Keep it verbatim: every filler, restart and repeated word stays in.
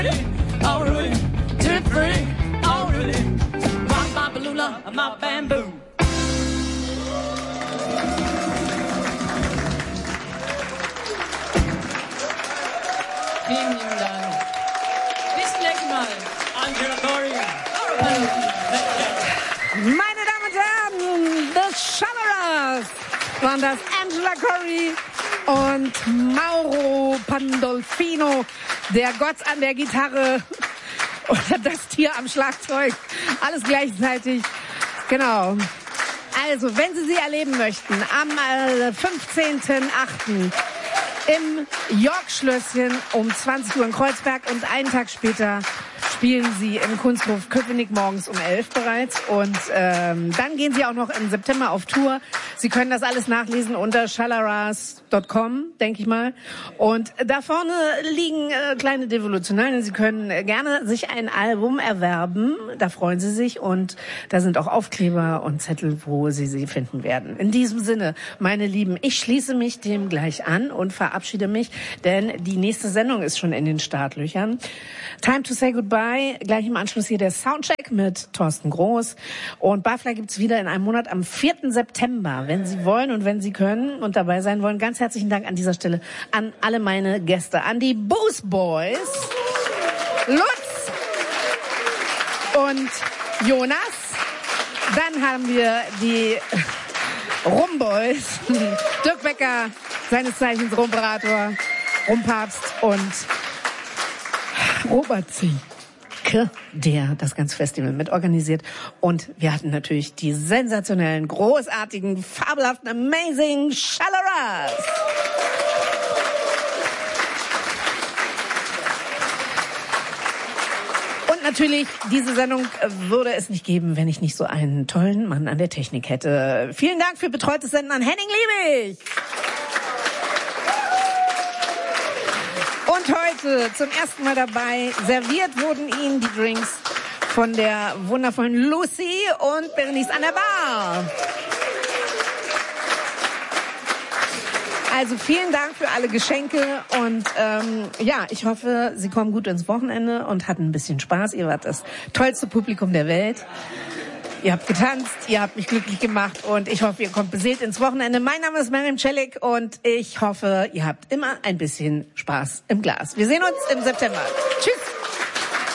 Oh, Rudy, two, three, oh, Rudy, rock my balula, my bamboo. Vielen lieben Dank. Bis gleich mal. Angela Corey. Meine Damen und Herren, The Shalloras waren das, Angela Corey und Mauro Pandolfino, der Gott an der Gitarre oder das Tier am Schlagzeug, alles gleichzeitig. Genau. Also, wenn Sie sie erleben möchten, am äh, fünfzehnten achten im York-Schlösschen um zwanzig Uhr in Kreuzberg und einen Tag später spielen sie im Kunsthof Köpenick morgens um elf bereits und ähm, dann gehen sie auch noch im September auf Tour. Sie können das alles nachlesen unter shalaras Punkt com, denke ich mal. Und da vorne liegen äh, kleine Devolutionalien. Sie können äh, gerne sich ein Album erwerben, da freuen sie sich und da sind auch Aufkleber und Zettel, wo sie sie finden werden. In diesem Sinne, meine Lieben, ich schließe mich dem gleich an und verabschiede mich, denn die nächste Sendung ist schon in den Startlöchern. Time to say goodbye. Gleich im Anschluss hier der Soundcheck mit Thorsten Groß. Und Barfly gibt's wieder in einem Monat am vierten September. Wenn Sie wollen und wenn Sie können und dabei sein wollen, ganz herzlichen Dank an dieser Stelle an alle meine Gäste. An die Booze Boys, Lutz und Jonas. Dann haben wir die Rumboys, Dirk Becker, seines Zeichens Rumparator, Rumpapst und Robert Zieke, der das ganze Festival mit organisiert. Und wir hatten natürlich die sensationellen, großartigen, fabelhaften, amazing Shalloras. Und natürlich, diese Sendung würde es nicht geben, wenn ich nicht so einen tollen Mann an der Technik hätte. Vielen Dank für betreutes Senden an Henning Liebig. Und heute zum ersten Mal dabei, serviert wurden Ihnen die Drinks von der wundervollen Lucy und Berenice an der Bar. Also vielen Dank für alle Geschenke und ähm, ja, ich hoffe, Sie kommen gut ins Wochenende und hatten ein bisschen Spaß. Ihr wart das tollste Publikum der Welt. Ihr habt getanzt, ihr habt mich glücklich gemacht und ich hoffe, ihr kommt beseelt ins Wochenende. Mein Name ist Miriam Celik und ich hoffe, ihr habt immer ein bisschen Spaß im Glas. Wir sehen uns im September. Tschüss!